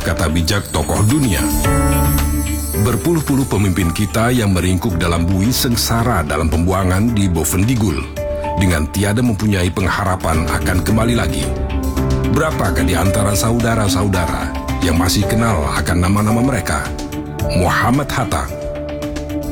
kata bijak tokoh dunia. Berpuluh-puluh pemimpin kita yang meringkuk dalam bui sengsara dalam pembuangan di Bovendigul, dengan tiada mempunyai pengharapan akan kembali lagi. Berapakah di antara saudara-saudara yang masih kenal akan nama-nama mereka? Muhammad Hatta,